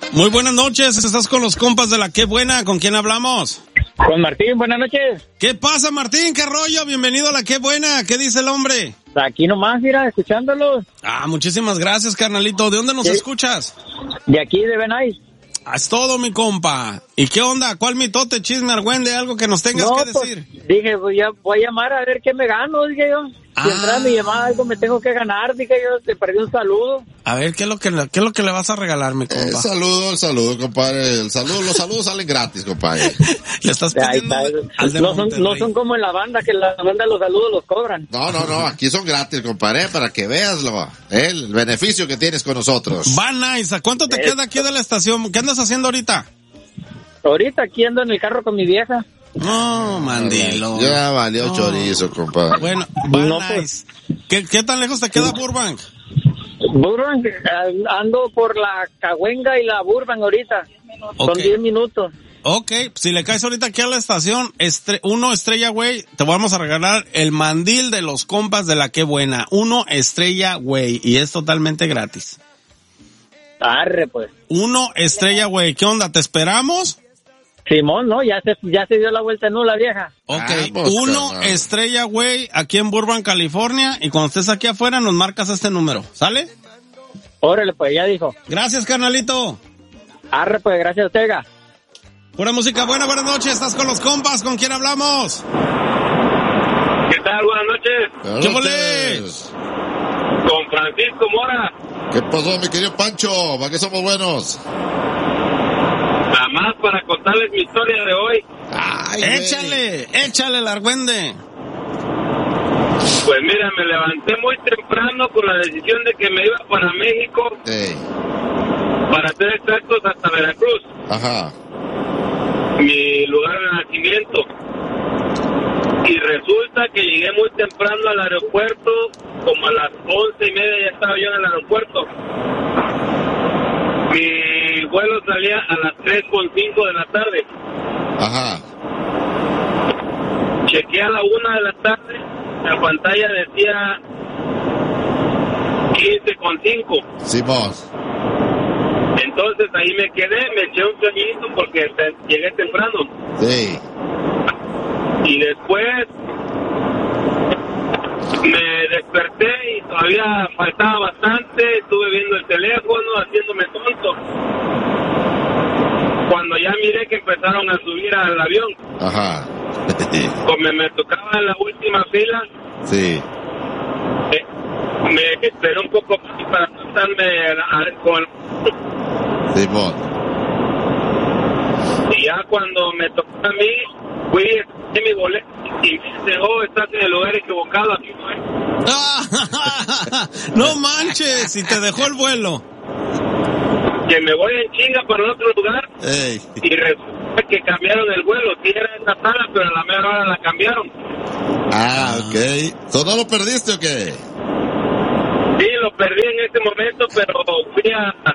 Muy buenas noches, estás con los compas de la Qué Buena, ¿con quién hablamos? Con Martín, buenas noches. ¿Qué pasa, Martín? ¿Qué rollo? Bienvenido a la Qué Buena, ¿qué dice el hombre? Aquí nomás, mira, escuchándolos. Muchísimas gracias, carnalito. ¿De dónde nos escuchas? De aquí, de Benay. Es todo, mi compa. ¿Y qué onda? ¿Cuál mitote, chisme, argüende, algo que nos tengas que decir? Pues, dije, voy a llamar a ver qué me gano, dije yo. Si entra mi llamada, algo me tengo que ganar, dije yo, te perdí un saludo. A ver, ¿qué es lo que le vas a regalar, mi compa? El saludo, compadre. Los saludos salen gratis, compadre. Le estás pidiendo al de no son como en la banda, que la banda los saludos los cobran. No, aquí son gratis, compadre, para que veas el beneficio que tienes con nosotros. Va nice. ¿A cuánto te queda aquí de la estación? ¿Qué andas haciendo ahorita? Ahorita aquí ando en el carro con mi vieja. No, mandilo. Ya valió chorizo, compadre. Bueno, nice. ¿Qué tan lejos te queda Burbank? Burbank, ando por la Cahuenga y la Burbank ahorita. Son 10 minutos. Ok, si le caes ahorita aquí a la estación, Estrella Güey, te vamos a regalar el mandil de los compas de la Qué Buena. 1 Estrella Güey, y es totalmente gratis. Arre, pues. 1 Estrella Güey, ¿qué onda? ¿Te esperamos? Simón, ¿no? Ya se dio la vuelta, ¿no? La vieja. Ok, 1 Estrella Güey, aquí en Burbank, California, y cuando estés aquí afuera nos marcas este número, ¿sale? Órale, pues, ya dijo. Gracias, carnalito. Arre, pues, gracias a usted. Pura música buena, buenas noches, estás con los compas, ¿con quién hablamos? ¿Qué tal? Buenas noches. ¿Qué boles? Con Francisco Mora. ¿Qué pasó, mi querido Pancho? ¿Para qué somos buenos? Nada más para contarles mi historia de hoy. Ay, échale el argüende. Pues mira, me levanté muy temprano con la decisión de que me iba para México. Para ser exactos, hasta Veracruz. Ajá. Mi lugar de nacimiento. Y resulta que llegué muy temprano al aeropuerto, como a las 11:30 ya estaba yo en el aeropuerto. Mi vuelo salía a las 3:05 de la tarde. Ajá. Chequeé a la 1 de la tarde, la pantalla decía 15:05. Simón. Entonces ahí me quedé, me eché un sueñito porque llegué temprano. Sí. Y después me desperté y todavía faltaba bastante, estuve viendo el teléfono, haciéndome tonto. Cuando ya miré que empezaron a subir al avión. Ajá. Como me tocaba en la última fila. Sí. Me esperé un poco para pasarme con... Simón. Y ya cuando me tocó a mí, fui a mi boleto y me dice, estás en el lugar equivocado, aquí no es. No manches, y te dejó el vuelo. Que me voy en chinga para otro lugar. Ey. Y resulta que cambiaron el vuelo. Sí era esta sala, pero a la mera hora la cambiaron. Ok. ¿Tú no lo perdiste o qué? Sí, lo perdí en ese momento, pero fui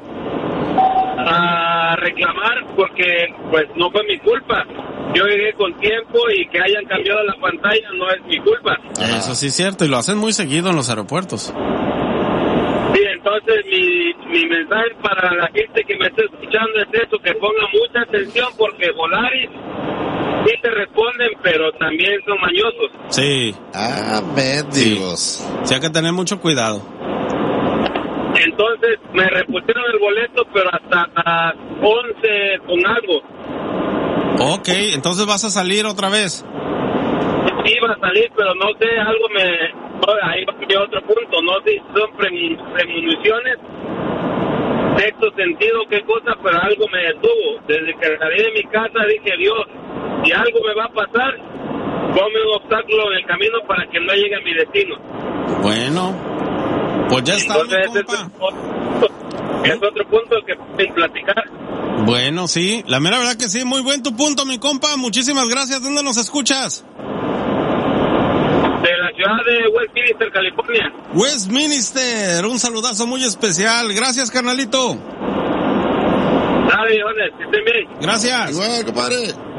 a reclamar porque pues no fue mi culpa. Yo llegué con tiempo y que hayan cambiado la pantalla no es mi culpa. Eso sí es cierto, y lo hacen muy seguido en los aeropuertos. Sí, entonces mi mensaje para la gente que me está escuchando es eso, que ponga mucha atención porque Volaris sí te responden, pero también son mañosos. Sí. Mendigos. Sí, hay que tener mucho cuidado. Entonces me repusieron el boleto, pero hasta las 11 con algo. Ok, entonces vas a salir otra vez. Iba a salir, pero no sé, algo ahí va mi otro punto, no sé si son premoniciones, sexto sentido, qué cosa, pero algo me detuvo. Desde que salí de mi casa dije, Dios, si algo me va a pasar, ponme un obstáculo en el camino para que no llegue a mi destino. Bueno, pues ya está, entonces, es otro punto que pueden platicar. Bueno, sí, la mera verdad que sí, muy buen tu punto, mi compa, muchísimas gracias. ¿Dónde nos escuchas? De la ciudad de Westminster, California. Westminster, un saludazo muy especial. Gracias, carnalito. Dale, que estén bien. Gracias. Igual, compadre.